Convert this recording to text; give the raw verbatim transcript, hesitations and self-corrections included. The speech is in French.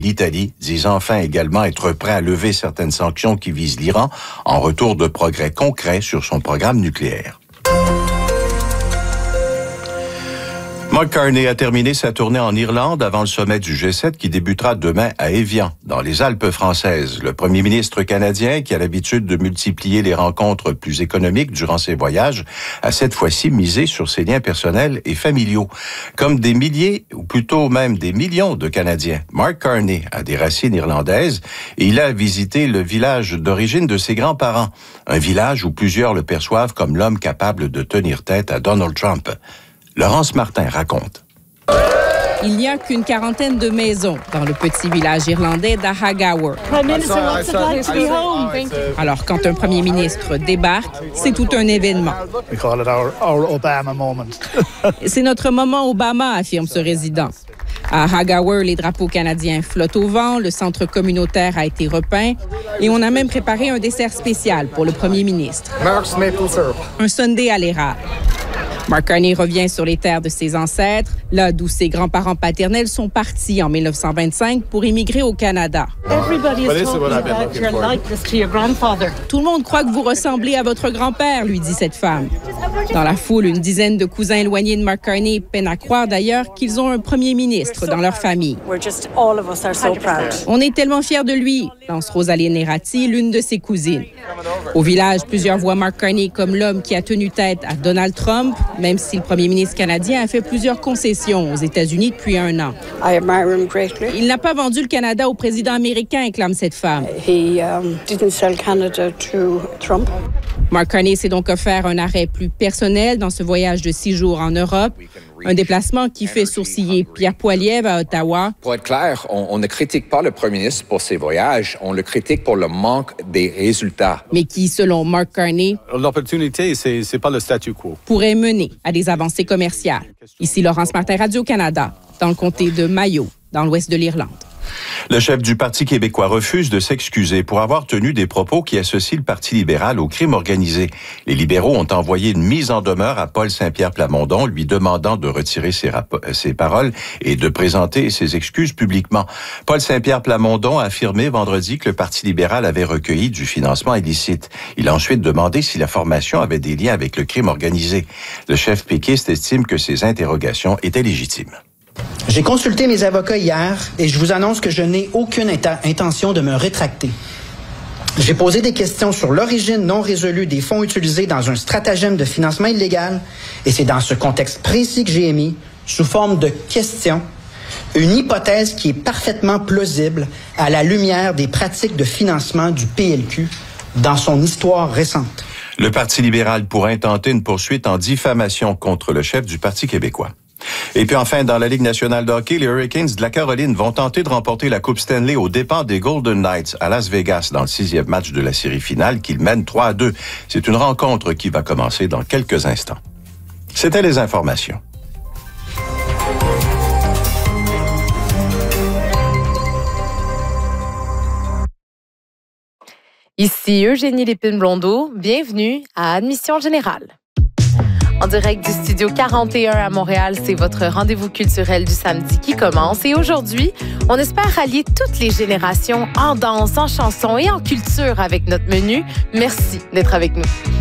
L'Italie dit enfin également être prêt à lever certaines sanctions qui visent l'Iran en retour de progrès concrets sur son programme nucléaire. Mark Carney a terminé sa tournée en Irlande avant le sommet du G sept qui débutera demain à Évian, dans les Alpes françaises. Le premier ministre canadien, qui a l'habitude de multiplier les rencontres plus économiques durant ses voyages, a cette fois-ci misé sur ses liens personnels et familiaux. Comme des milliers, ou plutôt même des millions de Canadiens, Mark Carney a des racines irlandaises et il a visité le village d'origine de ses grands-parents. Un village où plusieurs le perçoivent comme l'homme capable de tenir tête à Donald Trump. Laurence Martin raconte. Il n'y a qu'une quarantaine de maisons dans le petit village irlandais d'Ahagawer. Alors, quand un premier ministre débarque, c'est tout un événement. C'est notre moment Obama, affirme ce résident. À Ahagawer, les drapeaux canadiens flottent au vent, le centre communautaire a été repeint et on a même préparé un dessert spécial pour le premier ministre. Un sundae à l'érable. Mark Carney revient sur les terres de ses ancêtres, là d'où ses grands-parents paternels sont partis en mille neuf cent vingt-cinq pour immigrer au Canada. Tout le monde croit que vous ressemblez à votre grand-père, lui dit cette femme. Dans la foule, une dizaine de cousins éloignés de Mark Carney peinent à croire d'ailleurs qu'ils ont un premier ministre dans leur famille. On est tellement fiers de lui, lance Rosalie Nerati, l'une de ses cousines. Au village, plusieurs voient Mark Carney comme l'homme qui a tenu tête à Donald Trump, même si le premier ministre canadien a fait plusieurs concessions aux États-Unis depuis un an. Il n'a pas vendu le Canada au président américain, clame cette femme. He, um, didn't sell Canada to Trump. Mark Carney s'est donc offert un arrêt plus personnel dans ce voyage de six jours en Europe. Un déplacement qui fait sourciller Pierre Poilievre à Ottawa. Pour être clair, on, on ne critique pas le premier ministre pour ses voyages, on le critique pour le manque des résultats. Mais qui, selon Mark Carney, l'opportunité, c'est, c'est pas le statu quo, pourrait mener à des avancées commerciales. Ici Laurence Martin, Radio-Canada, dans le comté de Mayo, dans l'ouest de l'Irlande. Le chef du Parti québécois refuse de s'excuser pour avoir tenu des propos qui associent le Parti libéral au crime organisé. Les libéraux ont envoyé une mise en demeure à Paul Saint-Pierre Plamondon, lui demandant de retirer ses, rap- ses paroles et de présenter ses excuses publiquement. Paul Saint-Pierre Plamondon a affirmé vendredi que le Parti libéral avait recueilli du financement illicite. Il a ensuite demandé si la formation avait des liens avec le crime organisé. Le chef péquiste estime que ces interrogations étaient légitimes. J'ai consulté mes avocats hier et je vous annonce que je n'ai aucune int- intention de me rétracter. J'ai posé des questions sur l'origine non résolue des fonds utilisés dans un stratagème de financement illégal et c'est dans ce contexte précis que j'ai émis, sous forme de questions, une hypothèse qui est parfaitement plausible à la lumière des pratiques de financement du P L Q dans son histoire récente. Le Parti libéral pourrait intenter une poursuite en diffamation contre le chef du Parti québécois. Et puis enfin, dans la Ligue nationale de hockey, les Hurricanes de la Caroline vont tenter de remporter la Coupe Stanley aux dépens des Golden Knights à Las Vegas dans le sixième match de la série finale qu'ils mènent trois à deux. C'est une rencontre qui va commencer dans quelques instants. C'était les informations. Ici Eugénie Lépine-Blondeau, bienvenue à Admission Générale. En direct du studio quarante et un à Montréal, c'est votre rendez-vous culturel du samedi qui commence. Et aujourd'hui, on espère rallier toutes les générations en danse, en chanson et en culture avec notre menu. Merci d'être avec nous.